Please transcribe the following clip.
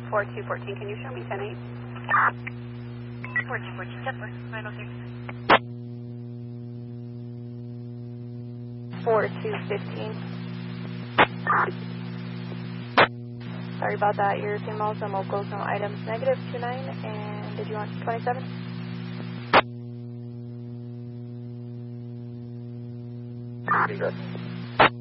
4214, can you show me 10-8? 4214, 906. 4215. Sorry about that. European Malta local, some items -29, and did you want 27? Good.